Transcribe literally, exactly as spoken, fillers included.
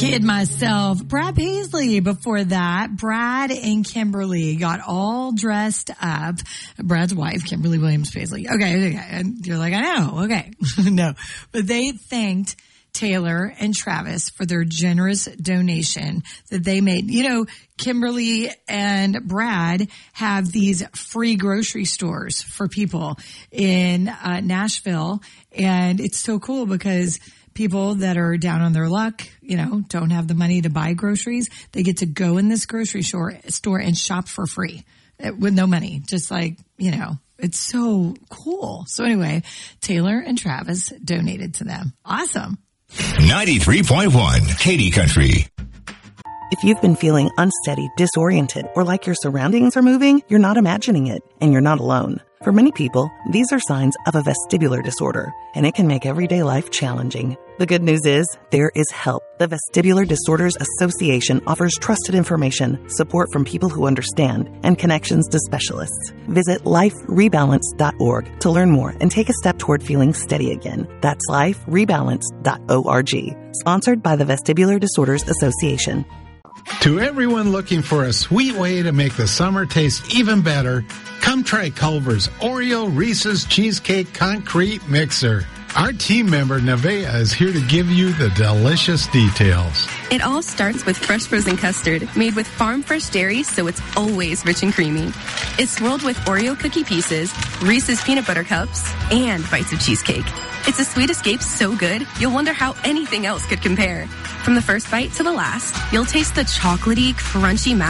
Kid myself. Brad Paisley before that. Brad and Kimberly got all dressed up. Brad's wife, Kimberly Williams Paisley. Okay, okay. And you're like, I know. Okay. No. But they thanked Taylor and Travis for their generous donation that they made. You know, Kimberly and Brad have these free grocery stores for people in uh, Nashville. And it's so cool because people that are down on their luck, you know, don't have the money to buy groceries. They get to go in this grocery store, store and shop for free with no money. Just like, you know, it's so cool. So anyway, Taylor and Travis donated to them. Awesome. ninety-three point one Katy Country. If you've been feeling unsteady, disoriented, or like your surroundings are moving, you're not imagining it, and you're not alone. For many people, these are signs of a vestibular disorder, and it can make everyday life challenging. The good news is, there is help. The Vestibular Disorders Association offers trusted information, support from people who understand, and connections to specialists. Visit life rebalance dot org to learn more and take a step toward feeling steady again. That's life rebalance dot org. Sponsored by the Vestibular Disorders Association. To everyone looking for a sweet way to make the summer taste even better, come try Culver's Oreo Reese's Cheesecake Concrete Mixer. Our team member, Nevaeh, is here to give you the delicious details. It all starts with fresh frozen custard, made with farm fresh dairy, so it's always rich and creamy. It's swirled with Oreo cookie pieces, Reese's peanut butter cups, and bites of cheesecake. It's a sweet escape so good, you'll wonder how anything else could compare. From the first bite to the last, you'll taste the chocolatey, crunchy